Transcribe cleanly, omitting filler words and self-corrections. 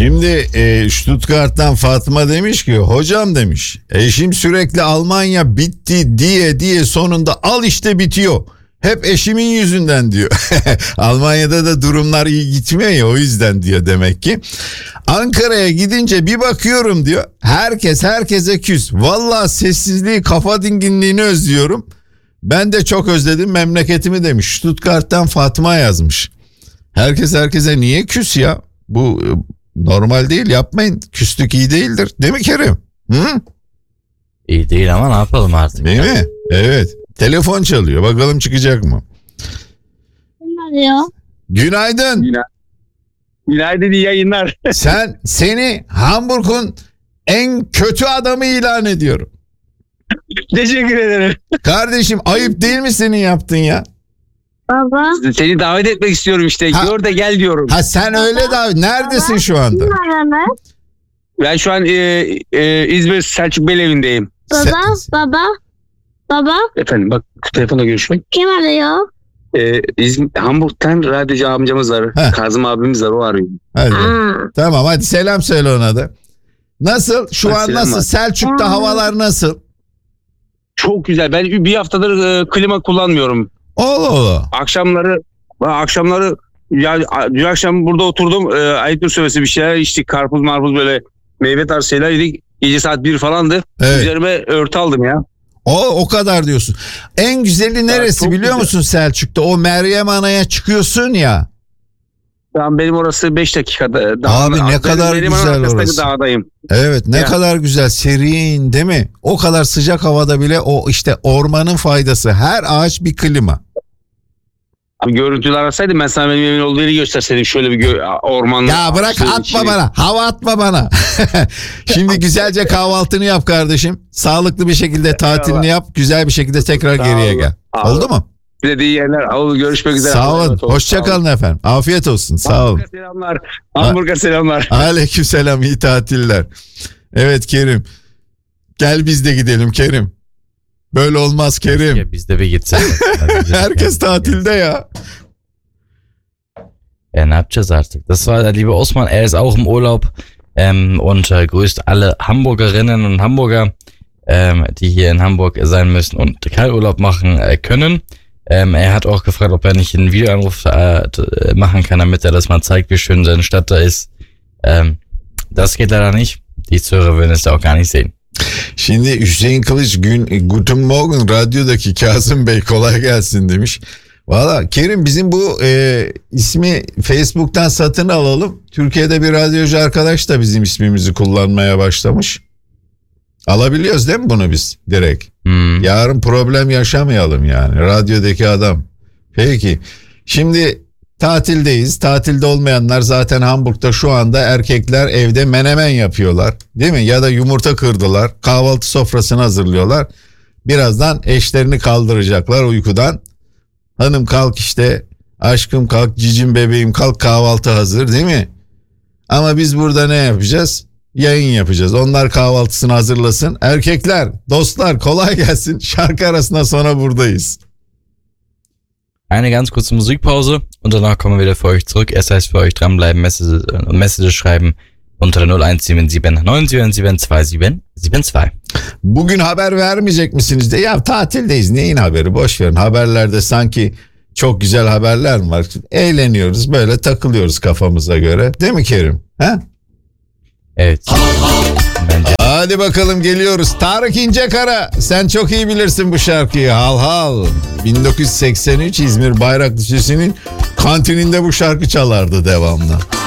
Şimdi Stuttgart'tan Fatma demiş ki hocam demiş eşim sürekli Almanya bitti diye sonunda al işte bitiyor. Hep eşimin yüzünden diyor. Almanya'da da durumlar iyi gitmiyor ya o yüzden diyor demek ki. Ankara'ya gidince bir bakıyorum diyor. Herkes herkese küs. Vallahi sessizliği kafa dinginliğini özlüyorum. Ben de çok özledim memleketimi demiş. Stuttgart'tan Fatma yazmış. Herkes herkese niye küs ya? Bu normal değil yapmayın. Küslük iyi değildir. Değil mi Kerim? Hı? İyi değil ama ne yapalım artık. Değil mi? Evet. Telefon çalıyor. Bakalım çıkacak mı? Günaydın. Günaydın, iyi yayınlar. Seni Hamburg'un en kötü adamı ilan ediyorum. Teşekkür ederim. Kardeşim ayıp değil mi senin yaptığın ya? Baba. Seni davet etmek istiyorum işte. Ha. Gör de gel diyorum. Ha sen öyle davet. Neredesin şu anda? Kim aradı? Ben şu an İzmir Selçuk Beylevi'ndeyim. Baba. Efendim bak telefonla görüşmek. Kim arıyor? Hamburg'tan radyocu amcamız var. Heh. Kazım abimiz var, o arıyor. Hadi. Tamam hadi selam söyle ona da. Nasıl? Şu an Selam nasıl? var. Selçuk'ta havalar nasıl? Çok güzel. Ben bir haftadır klima kullanmıyorum. Allah. Akşamları ya dün akşam burada oturdum. Ayıptır söylemesi bir şeyler içtik. Karpuz marpuz böyle meyve tarzı şeyler yedik. Gece saat 1 falandı. Evet. Üzerime örtü aldım ya. O kadar diyorsun. En güzeli neresi çok biliyor güzel. musun Selçuk'ta? O Meryem Ana'ya çıkıyorsun ya. Tamam, benim orası 5 dakikada. Abi ne kadar güzel orası. Dağdayım. Evet ne Ya. kadar güzel serin değil mi? O kadar sıcak havada bile o işte ormanın faydası. Her ağaç bir klima. Abi görüntüler arasaydım ben sana benim evimin olduğu yeri gösterseydim. Şöyle bir orman. Ya bırak atma bana. Hava atma bana. Şimdi güzelce kahvaltını yap kardeşim. Sağlıklı bir şekilde tatilini yap. Güzel bir şekilde tekrar Sağ geriye olun. gel. Sağ olun. Oldu mu? Dediği yerler. Görüşmek üzere. Sağ olun. Evet, Hoşça kalın efendim. Afiyet olsun. Sağ olun. Hamburg'a selamlar. Hamburg'a selamlar. Aleykümselam, iyi tatiller. Evet Kerim. Gel biz de gidelim Kerim. Böyle olmaz Kerim. Ya biz de bir gitsek. Herkes tatilde ya. Ja, ne yapacağız artık? Das war der liebe Osman, er ist auch im Urlaub und grüßt alle Hamburgerinnen und Hamburger, die hier in Hamburg sein müssen und keinen Urlaub machen können. Er hat auch gefragt, ob er nicht einen Videoanruf machen kann, damit er das mal zeigt, wie schön seine Stadt da ist. Das geht leider nicht. Die Zuhörer würden es ja auch gar nicht sehen. Şimdi Hüseyin Kılıç Guten Morgen radyodaki Kazım Bey kolay gelsin demiş. Valla Kerim bizim bu ismi Facebook'tan satın alalım. Türkiye'de bir radyocu arkadaş da bizim ismimizi kullanmaya başlamış. Alabiliyoruz değil mi bunu biz direkt? Yarın problem yaşamayalım yani radyodaki adam. Peki şimdi tatildeyiz. Tatilde olmayanlar zaten Hamburg'da şu anda erkekler evde menemen yapıyorlar. Değil mi? Ya da yumurta kırdılar. Kahvaltı sofrasını hazırlıyorlar. Birazdan eşlerini kaldıracaklar uykudan. Hanım kalk işte, aşkım kalk, cicim bebeğim kalk, kahvaltı hazır değil mi? Ama biz burada ne yapacağız? Yayın yapacağız. Onlar kahvaltısını hazırlasın. Erkekler, dostlar kolay gelsin. Şarkı arasında sonra buradayız. Eine ganz kurze Musikpause und danach kommen wir wieder für euch zurück. Es heißt für euch dranbleiben, Message schreiben unter 0177 977 2772. Bugün haber vermeyecek misiniz de ya tatildeyiz neyin haberi boş verin haberlerde sanki çok güzel haberler mi var eğleniyoruz böyle takılıyoruz kafamıza göre değil mi Kerim? He? Evet. Bence. Hadi bakalım geliyoruz. Tarık İncekara sen çok iyi bilirsin bu şarkıyı. Hal hal 1983 İzmir Bayraklı Lisesi'nin kantininde bu şarkı çalardı devamlı.